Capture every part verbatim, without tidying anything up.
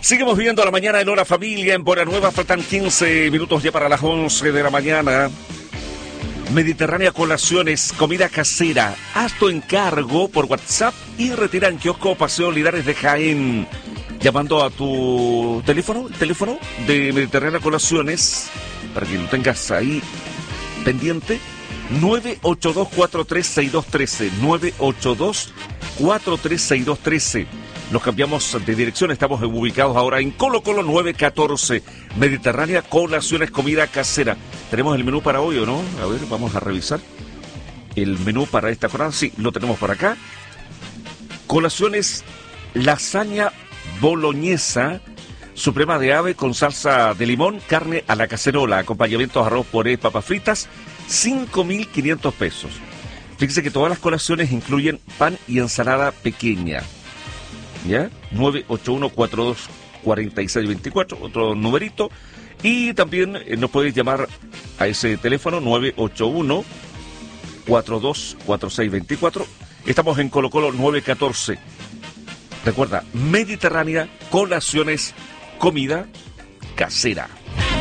Seguimos viendo la mañana en Hora Familia en Buena Nueva. Faltan quince minutos ya para las once de la mañana. Mediterránea Colaciones, comida casera. Haz tu encargo por WhatsApp y retira en kiosco Paseo Linares de Jaén. Llamando a tu teléfono, el teléfono de Mediterránea Colaciones, para que lo tengas ahí pendiente. nueve ocho dos, cuatro tres seis dos uno tres. nueve ocho dos, cuatro tres seis dos uno tres. Nos cambiamos de dirección, estamos ubicados ahora en Colo Colo nueve catorce. Mediterránea Colaciones, comida casera. ¿Tenemos el menú para hoy o no? A ver, vamos a revisar el menú para esta jornada. Sí, lo tenemos por acá. Colaciones, lasaña boloñesa, suprema de ave con salsa de limón, carne a la cacerola, acompañamientos arroz, puré, papas fritas, cinco mil quinientos pesos. Fíjese que todas las colaciones incluyen pan y ensalada pequeña. ¿Ya? nueve ocho uno, cuatro dos cuatro seis dos cuatro, otro numerito. Y también eh, nos podéis llamar a ese teléfono nueve ocho uno, cuatro dos cuatro seis dos cuatro. Estamos en Colo Colo nueve catorce. Recuerda, Mediterránea Colaciones, comida casera.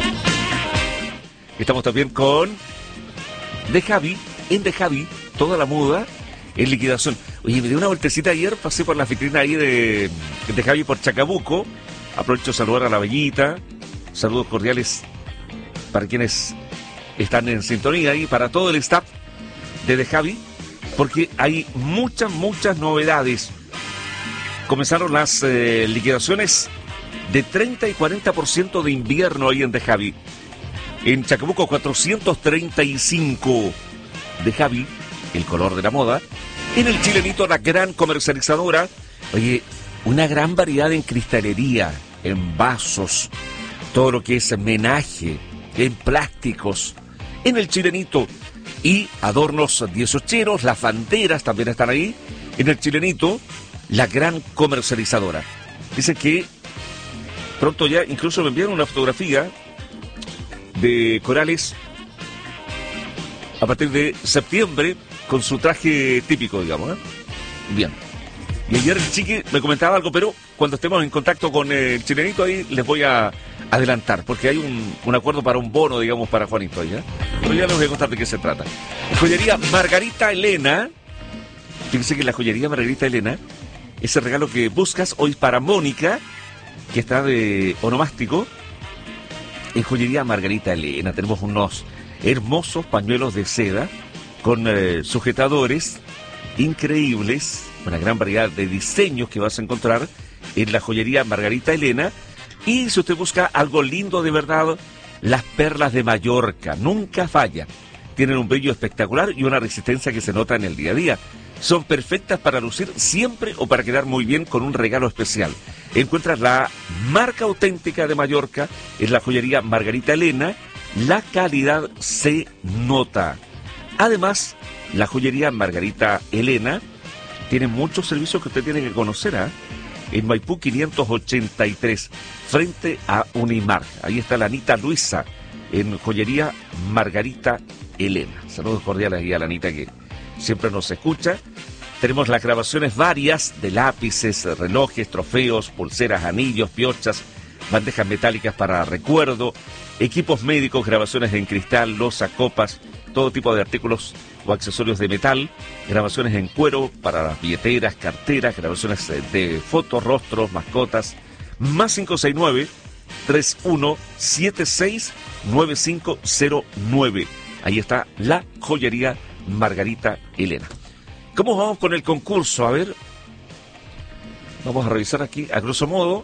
Estamos también con De Javi, en De Javi, toda la muda en liquidación. Oye, me di una vueltecita ayer, pasé por la vitrina ahí de, de Javi por Chacabuco. Aprovecho de saludar a la Bellita. Saludos cordiales para quienes están en sintonía y para todo el staff de De Javi, porque hay muchas, muchas novedades. Comenzaron las eh, liquidaciones de treinta y cuarenta por ciento de invierno ahí en De Javi. En Chacabuco cuatrocientos treinta y cinco. De Javi, el color de la moda. En el Chilenito, la gran comercializadora. Oye, una gran variedad en cristalería, en vasos, todo lo que es menaje, en plásticos. En el Chilenito. Y adornos dieciocheros, las banderas también están ahí. En el Chilenito, la gran comercializadora. Dicen que pronto ya incluso me enviaron una fotografía de Corales a partir de septiembre con su traje típico, digamos, ¿eh? Bien. Y ayer el Chiqui me comentaba algo, pero cuando estemos en contacto con el Chilenito ahí les voy a adelantar, porque hay un, un acuerdo para un bono, digamos, para Juanito ahí, ¿eh? Pero ya les voy a contar de qué se trata. Joyería Margarita Elena. Fíjense que la joyería Margarita Elena, ese regalo que buscas hoy para Mónica, que está de onomástico, en joyería Margarita Elena tenemos unos hermosos pañuelos de seda con eh, sujetadores increíbles, una gran variedad de diseños que vas a encontrar en la joyería Margarita Elena. Y si usted busca algo lindo de verdad, las perlas de Mallorca nunca fallan. Tienen un brillo espectacular y una resistencia que se nota en el día a día. Son perfectas para lucir siempre o para quedar muy bien con un regalo especial. Encuentras la marca auténtica de Mallorca en la joyería Margarita Elena. La calidad se nota. Además, la joyería Margarita Elena tiene muchos servicios que usted tiene que conocer, ¿eh? En Maipú quinientos ochenta y tres, frente a Unimar. Ahí está la Anita Luisa, en joyería Margarita Elena. Saludos cordiales ahí a la Anita, que siempre nos escucha. Tenemos las grabaciones varias de lápices, relojes, trofeos, pulseras, anillos, piochas, bandejas metálicas para recuerdo, equipos médicos, grabaciones en cristal, loza, copas, todo tipo de artículos o accesorios de metal, grabaciones en cuero para las billeteras, carteras, grabaciones de fotos, rostros, mascotas. Más cinco seis nueve, tres uno siete seis, nueve cinco cero nueve. Ahí está la joyería Margarita Elena. ¿Cómo vamos con el concurso? A ver, vamos a revisar aquí a grosso modo.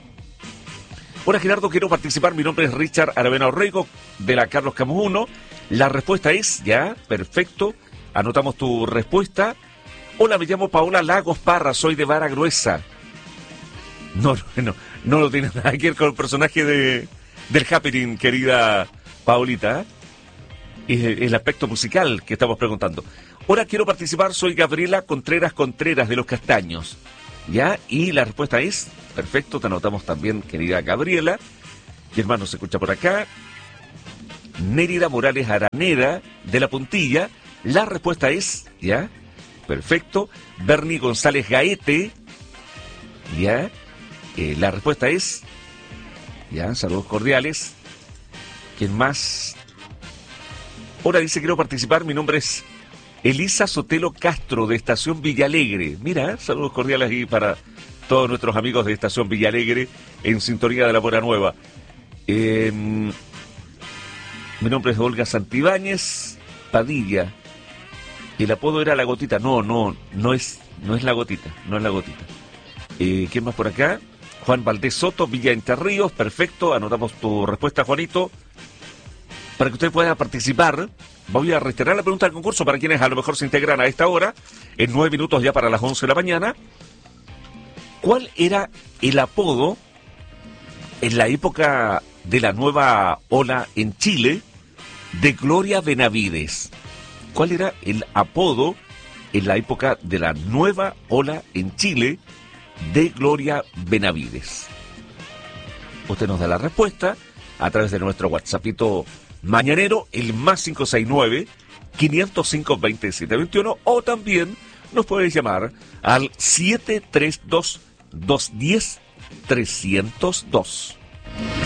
Hola Gerardo, quiero participar. Mi nombre es Richard Aravena Orrego, de la Carlos Camus uno. La respuesta es, ya, perfecto. Anotamos tu respuesta. Hola, me llamo Paola Lagos Parra, soy de Vara Gruesa. No, no, no, no lo tiene nada que ver con el personaje de, del Happening, querida Paolita. Es el aspecto musical que estamos preguntando. Hola, quiero participar, soy Gabriela Contreras Contreras de Los Castaños. ¿Ya? Y la respuesta es, perfecto, te anotamos también, querida Gabriela. Mi hermano se escucha por acá. Nérida Morales Araneda, de La Puntilla. La respuesta es, ¿ya? Perfecto. Bernie González Gaete, ¿ya? Eh, la respuesta es, ya, saludos cordiales. ¿Quién más? Ahora dice, quiero participar, mi nombre es Elisa Sotelo Castro, de Estación Villalegre. Mira, saludos cordiales ahí para todos nuestros amigos de Estación Villalegre, en sintonía de La Buena Nueva. Eh, mi nombre es Olga Santibáñez Padilla. El apodo era La Gotita. No, no, no es, no es La Gotita, no es La Gotita. Eh, ¿Quién más por acá? Juan Valdés Soto, Villa Entre Ríos. Perfecto, anotamos tu respuesta, Juanito. Para que usted pueda participar, voy a reiterar la pregunta del concurso para quienes a lo mejor se integran a esta hora, en nueve minutos ya para las once de la mañana. ¿Cuál era el apodo en la época de la nueva ola en Chile de Gloria Benavides? ¿Cuál era el apodo en la época de la nueva ola en Chile de Gloria Benavides? Usted nos da la respuesta a través de nuestro WhatsAppito mañanero, el más cinco seis nueve, quinientos cinco, veintisiete veintiuno, o también nos puede llamar al siete tres dos, dos uno cero, tres cero dos.